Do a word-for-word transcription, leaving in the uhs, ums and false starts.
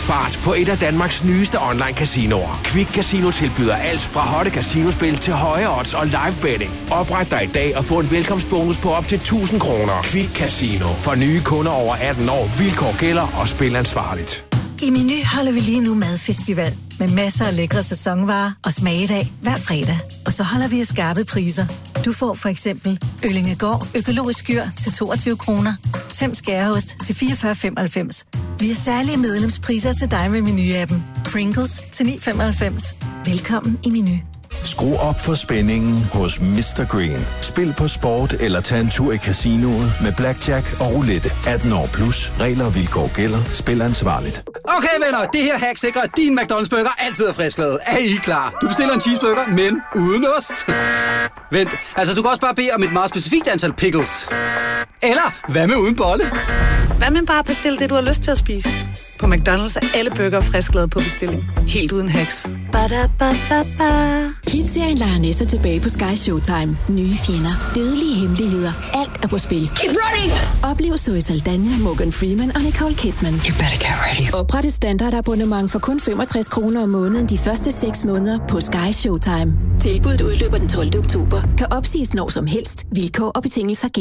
fart på et af Danmarks nyeste online casinoer. Quick Casino tilbyder alt fra hotte casinospil til høje odds og live betting. Opret dig i dag og få en velkomstbonus på op til tusind kroner. Quick Casino. For nye kunder over atten år. Vilkår gælder og spil ansvarligt. I Meny holder vi lige nu madfestival med masser af lækre sæsonvarer og smagedag hver fredag. Og så holder vi af skarpe priser. Du får for eksempel Øllingegård økologisk skyr til toogtyve kroner, Tem skæreost til fireogfyrre femoghalvfems. Vi har særlige medlemspriser til dig med Meny-appen. Pringles til ni femoghalvfems. Velkommen i Meny. Skru op for spændingen hos mister Green. Spil på sport eller tag en tur i casinoet med blackjack og roulette. atten år plus. Regler og vilkår gælder. Spil ansvarligt. Okay venner, det her hack sikrer, at din McDonald's burger altid er frisklavet. Er I klar? Du bestiller en cheeseburger, men uden ost. Vent, altså du kan også bare bede om et meget specifikt antal pickles. Eller hvad med uden bolle? Hvad med bare bestille det, du har lyst til at spise? På McDonald's er alle burger frisklavet på bestilling. Helt uden hacks. Ba-da-ba-ba-ba. Kids-serien leger næste tilbage på Sky Showtime. Nye fjender, dødelige hemmeligheder. Alt er på spil. Keep running! Oplev Zoe Saldana, Morgan Freeman og Nicole Kidman. You better get ready. Opret et standardabonnement for kun femogtres kroner om måneden de første seks måneder på Sky Showtime. Tilbuddet udløber den tolvte oktober. Kan opsiges når som helst. Vilkår og betingelser gælder.